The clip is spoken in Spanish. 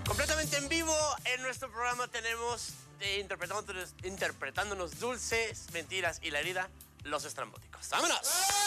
Completamente en vivo en nuestro programa tenemos interpretándonos dulces, mentiras y la herida, Los Estrambóticos. ¡Vámonos!